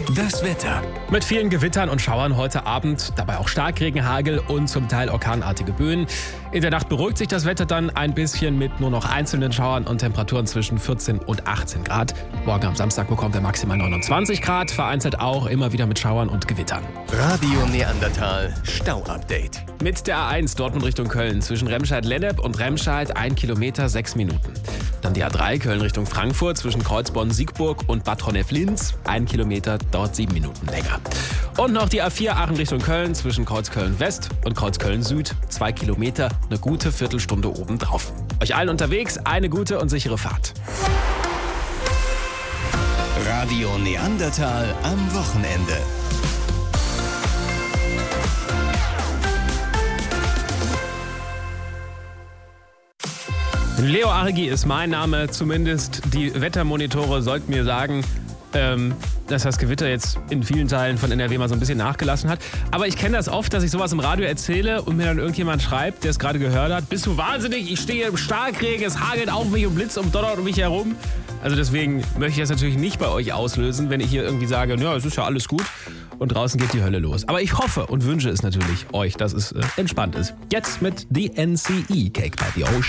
Das Wetter. Mit vielen Gewittern und Schauern heute Abend, dabei auch Starkregen, Hagel und zum Teil orkanartige Böen. In der Nacht beruhigt sich das Wetter dann ein bisschen mit nur noch einzelnen Schauern und Temperaturen zwischen 14 und 18 Grad. Morgen am Samstag bekommt er maximal 29 Grad, vereinzelt auch immer wieder mit Schauern und Gewittern. Radio Neandertal Stau-Update. Mit der A1 Dortmund Richtung Köln zwischen Remscheid-Lennep und Remscheid 1 Kilometer 6 Minuten. Dann die A3 Köln Richtung Frankfurt zwischen Kreuzborn-Siegburg und Bad Honnef-Linz 1 Kilometer, dauert 7 Minuten länger. Und noch die A4 Aachen Richtung Köln zwischen Kreuzköln-West und Kreuzköln-Süd 2 Kilometer, eine gute Viertelstunde obendrauf. Euch allen unterwegs eine gute und sichere Fahrt. Radio Neandertal am Wochenende. Leo Argi ist mein Name, zumindest die Wettermonitore sollten mir sagen, dass das Gewitter jetzt in vielen Teilen von NRW mal so ein bisschen nachgelassen hat. Aber ich kenne das oft, dass ich sowas im Radio erzähle und mir dann irgendjemand schreibt, der es gerade gehört hat, bist du wahnsinnig, ich stehe im Starkregen, es hagelt auf mich und blitzt und donnert um mich herum. Also deswegen möchte ich das natürlich nicht bei euch auslösen, wenn ich hier irgendwie sage, ja, es ist ja alles gut und draußen geht die Hölle los. Aber ich hoffe und wünsche es natürlich euch, dass es entspannt ist. Jetzt mit The NCE Cake by the Ocean.